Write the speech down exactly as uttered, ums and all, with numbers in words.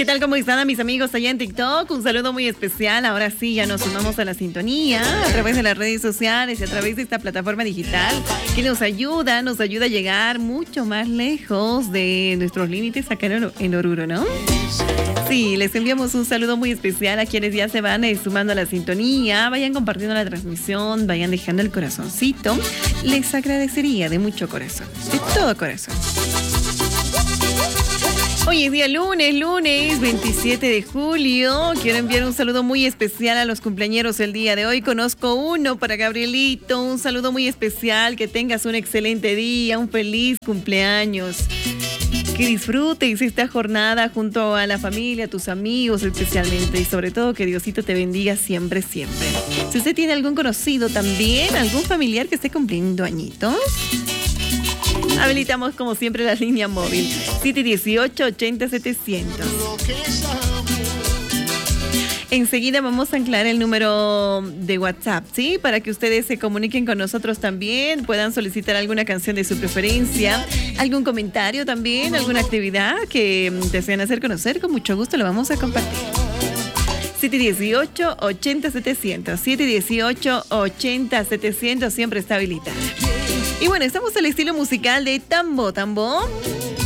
¿Qué tal? ¿Cómo están mis amigos allá en TikTok? Un saludo muy especial. Ahora sí, ya nos sumamos a la sintonía a través de las redes sociales y a través de esta plataforma digital que nos ayuda, nos ayuda a llegar mucho más lejos de nuestros límites acá en Oruro, ¿no? Sí, les enviamos un saludo muy especial a quienes ya se van eh, sumando a la sintonía. Vayan compartiendo la transmisión, vayan dejando el corazoncito. Les agradecería de mucho corazón, de todo corazón. Hoy es día lunes, lunes veintisiete de julio. Quiero enviar un saludo muy especial a los cumpleañeros el día de hoy. Conozco uno para Gabrielito. Un saludo muy especial. Que tengas un excelente día, un feliz cumpleaños. Que disfrutes esta jornada junto a la familia, a tus amigos especialmente. Y sobre todo que Diosito te bendiga siempre, siempre. Si usted tiene algún conocido también, algún familiar que esté cumpliendo añitos, habilitamos como siempre la línea móvil siete uno ocho, ochenta, setecientos. Enseguida vamos a anclar el número de WhatsApp, ¿sí? Para que ustedes se comuniquen con nosotros también, puedan solicitar alguna canción de su preferencia, algún comentario también, alguna actividad que desean hacer conocer, con mucho gusto lo vamos a compartir. siete uno ocho, ochenta, setecientos, siete uno ocho, ochenta, setecientos siempre está habilitada. Y bueno, estamos al estilo musical de Tambo Tambo.